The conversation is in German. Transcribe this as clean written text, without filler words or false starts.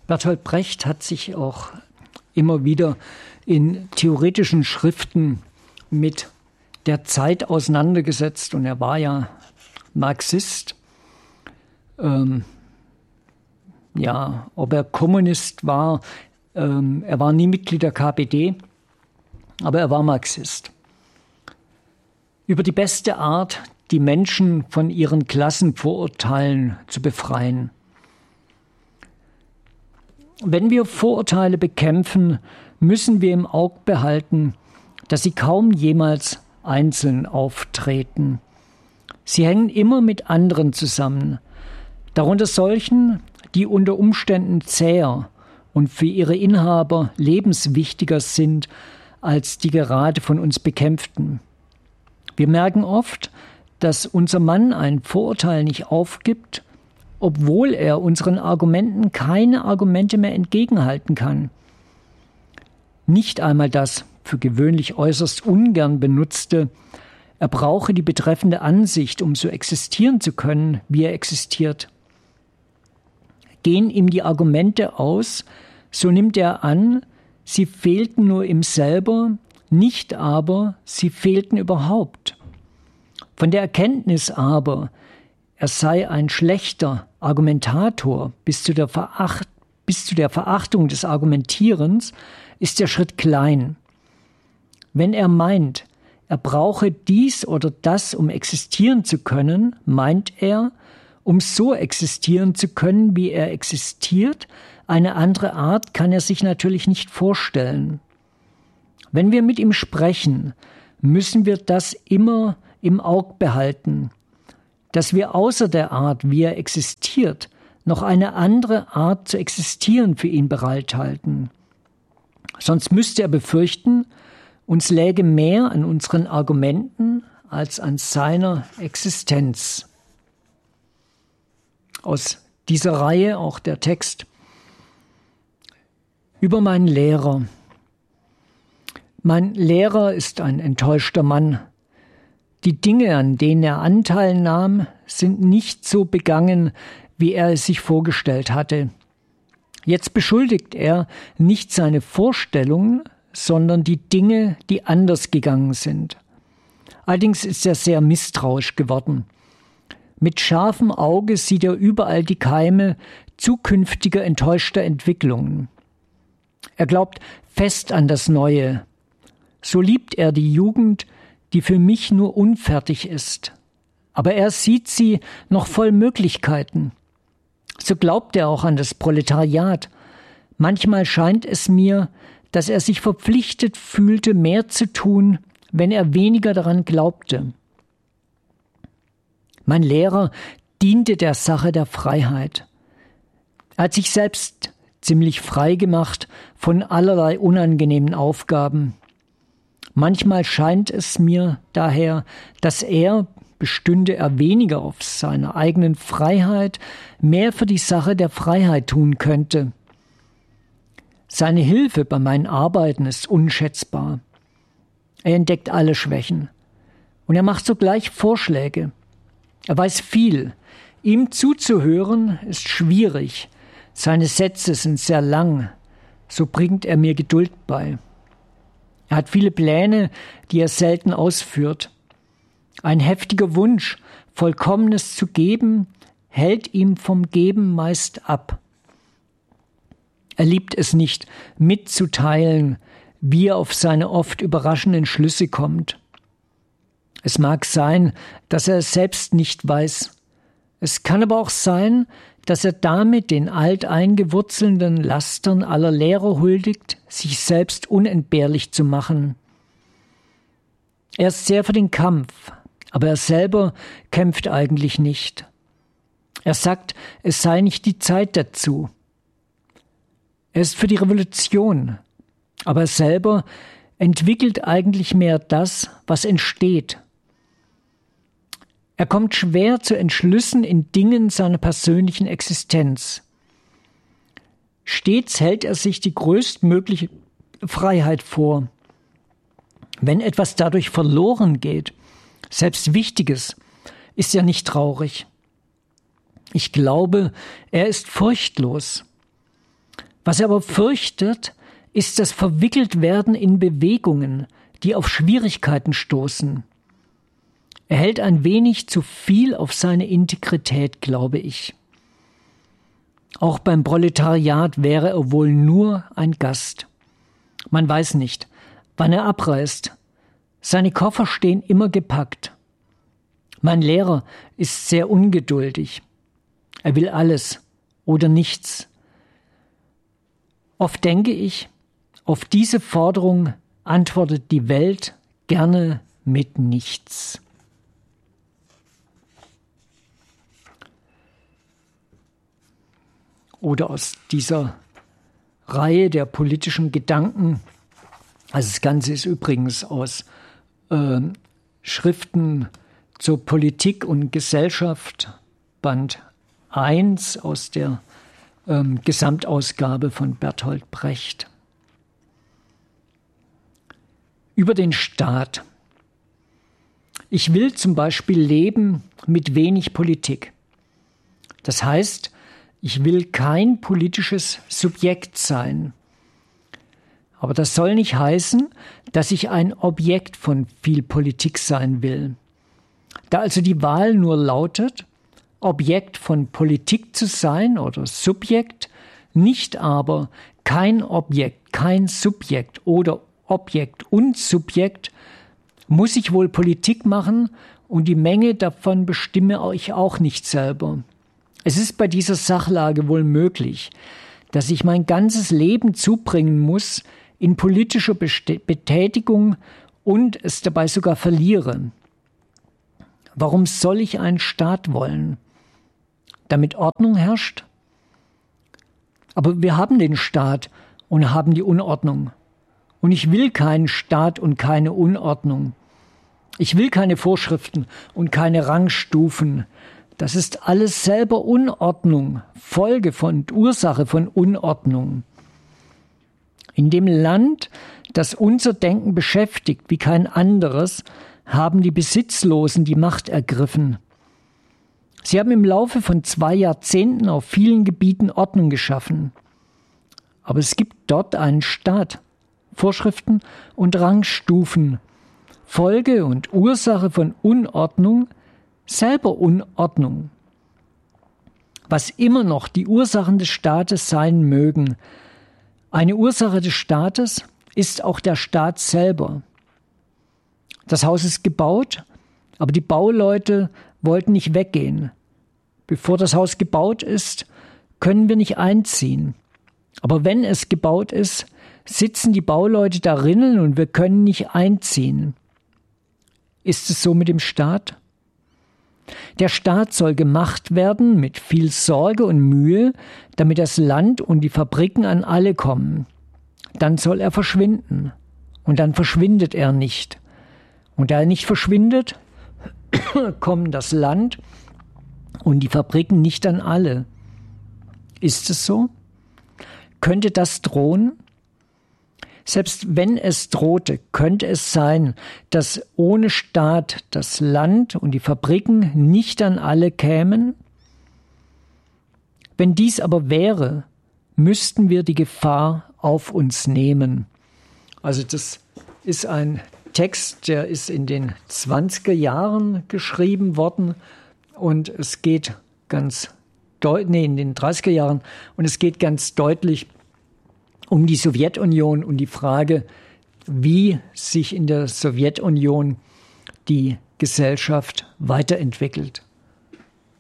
Bertolt Brecht hat sich auch immer wieder in theoretischen Schriften mit der Zeit auseinandergesetzt und er war ja Marxist. Ob er Kommunist war, er war nie Mitglied der KPD, aber er war Marxist. Über die beste Art, die Menschen von ihren Klassenvorurteilen zu befreien. Wenn wir Vorurteile bekämpfen, müssen wir im Auge behalten, dass sie kaum jemals einzeln auftreten. Sie hängen immer mit anderen zusammen, darunter solchen, die unter Umständen zäher und für ihre Inhaber lebenswichtiger sind als die gerade von uns bekämpften. Wir merken oft, dass unser Mann ein Vorurteil nicht aufgibt, obwohl er unseren Argumenten keine Argumente mehr entgegenhalten kann. Nicht einmal das für gewöhnlich äußerst ungern benutzte, er brauche die betreffende Ansicht, um so existieren zu können, wie er existiert. Gehen ihm die Argumente aus, so nimmt er an, sie fehlten nur ihm selber, nicht aber, sie fehlten überhaupt. Von der Erkenntnis aber, er sei ein schlechter Argumentator bis zu der Verachtung des Argumentierens, ist der Schritt klein. Wenn er meint, er brauche dies oder das, um existieren zu können, meint er, um so existieren zu können, wie er existiert, eine andere Art kann er sich natürlich nicht vorstellen. Wenn wir mit ihm sprechen, müssen wir das immer im Auge behalten, dass wir außer der Art, wie er existiert, noch eine andere Art zu existieren für ihn bereithalten. Sonst müsste er befürchten, uns läge mehr an unseren Argumenten als an seiner Existenz. Aus dieser Reihe auch der Text über meinen Lehrer. Mein Lehrer ist ein enttäuschter Mann. Die Dinge, an denen er Anteil nahm, sind nicht so begangen, wie er es sich vorgestellt hatte. Jetzt beschuldigt er nicht seine Vorstellungen, sondern die Dinge, die anders gegangen sind. Allerdings ist er sehr misstrauisch geworden. Mit scharfem Auge sieht er überall die Keime zukünftiger enttäuschter Entwicklungen. Er glaubt fest an das Neue. So liebt er die Jugend, die für mich nur unfertig ist. Aber er sieht sie noch voll Möglichkeiten. So glaubt er auch an das Proletariat. Manchmal scheint es mir, dass er sich verpflichtet fühlte, mehr zu tun, wenn er weniger daran glaubte. Mein Lehrer diente der Sache der Freiheit. Er hat sich selbst ziemlich frei gemacht von allerlei unangenehmen Aufgaben. Manchmal scheint es mir daher, dass er, bestünde er weniger auf seiner eigenen Freiheit, mehr für die Sache der Freiheit tun könnte. Seine Hilfe bei meinen Arbeiten ist unschätzbar. Er entdeckt alle Schwächen. Und er macht sogleich Vorschläge. Er weiß viel. Ihm zuzuhören ist schwierig. Seine Sätze sind sehr lang. So bringt er mir Geduld bei. Er hat viele Pläne, die er selten ausführt. Ein heftiger Wunsch, Vollkommenes zu geben, hält ihm vom Geben meist ab. Er liebt es nicht, mitzuteilen, wie er auf seine oft überraschenden Schlüsse kommt. Es mag sein, dass er es selbst nicht weiß. Es kann aber auch sein, dass er damit den alteingewurzelnden Lastern aller Lehrer huldigt, sich selbst unentbehrlich zu machen. Er ist sehr für den Kampf, aber er selber kämpft eigentlich nicht. Er sagt, es sei nicht die Zeit dazu. Er ist für die Revolution, aber er selber entwickelt eigentlich mehr das, was entsteht. Er kommt schwer zu Entschlüssen in Dingen seiner persönlichen Existenz. Stets hält er sich die größtmögliche Freiheit vor. Wenn etwas dadurch verloren geht, selbst Wichtiges, ist er nicht traurig. Ich glaube, er ist furchtlos. Was er aber fürchtet, ist das Verwickeltwerden in Bewegungen, die auf Schwierigkeiten stoßen. Er hält ein wenig zu viel auf seine Integrität, glaube ich. Auch beim Proletariat wäre er wohl nur ein Gast. Man weiß nicht, wann er abreist. Seine Koffer stehen immer gepackt. Mein Lehrer ist sehr ungeduldig. Er will alles oder nichts. Oft denke ich, auf diese Forderung antwortet die Welt gerne mit nichts. Oder aus dieser Reihe der politischen Gedanken, also das Ganze ist übrigens aus Schriften zur Politik und Gesellschaft, Band 1 aus der Gesamtausgabe von Bertolt Brecht. Über den Staat. Ich will zum Beispiel leben mit wenig Politik. Das heißt, ich will kein politisches Subjekt sein. Aber das soll nicht heißen, dass ich ein Objekt von viel Politik sein will. Da also die Wahl nur lautet, Objekt von Politik zu sein oder Subjekt, nicht aber kein Objekt, kein Subjekt oder Objekt und Subjekt, muss ich wohl Politik machen und die Menge davon bestimme ich auch nicht selber. Es ist bei dieser Sachlage wohl möglich, dass ich mein ganzes Leben zubringen muss in politischer Betätigung und es dabei sogar verliere. Warum soll ich einen Staat wollen? Damit Ordnung herrscht? Aber wir haben den Staat und haben die Unordnung. Und ich will keinen Staat und keine Unordnung. Ich will keine Vorschriften und keine Rangstufen. Das ist alles selber Unordnung, Folge von Ursache von Unordnung. In dem Land, das unser Denken beschäftigt wie kein anderes, haben die Besitzlosen die Macht ergriffen. Sie haben im Laufe von 2 Jahrzehnten auf vielen Gebieten Ordnung geschaffen. Aber es gibt dort einen Staat, Vorschriften und Rangstufen, Folge und Ursache von Unordnung, selber Unordnung. Was immer noch die Ursachen des Staates sein mögen, eine Ursache des Staates ist auch der Staat selber. Das Haus ist gebaut, aber die Bauleute wollten nicht weggehen. Bevor das Haus gebaut ist, können wir nicht einziehen. Aber wenn es gebaut ist, sitzen die Bauleute darinnen und wir können nicht einziehen. Ist es so mit dem Staat? Der Staat soll gemacht werden mit viel Sorge und Mühe, damit das Land und die Fabriken an alle kommen. Dann soll er verschwinden. Und dann verschwindet er nicht. Und da er nicht verschwindet, kommen das Land und die Fabriken nicht an alle. Ist es so? Könnte das drohen? Selbst wenn es drohte, könnte es sein, dass ohne Staat das Land und die Fabriken nicht an alle kämen? Wenn dies aber wäre, müssten wir die Gefahr auf uns nehmen. Also das ist ein Text, der ist in den 20er Jahren geschrieben worden und es geht ganz deutlich, in den 30er Jahren, und es geht ganz deutlich um die Sowjetunion und die Frage, wie sich in der Sowjetunion die Gesellschaft weiterentwickelt.